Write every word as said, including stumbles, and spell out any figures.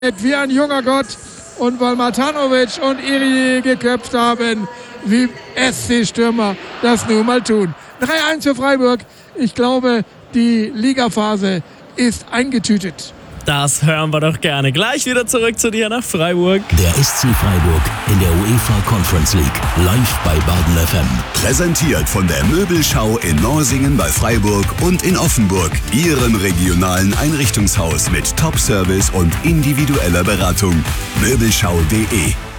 wie ein junger Gott und weil Matanovic und Iri geköpft haben, wie S C-Stürmer das nun mal tun. drei eins für Freiburg. Ich glaube, die Ligaphase ist eingetütet. Das hören wir doch gerne. Gleich wieder zurück zu dir nach Freiburg. Der S C Freiburg in der UEFA Conference League. Live bei Baden F M. Präsentiert von der Möbelschau in Norsingen bei Freiburg und in Offenburg. Ihrem regionalen Einrichtungshaus mit Top-Service und individueller Beratung. Möbelschau punkt de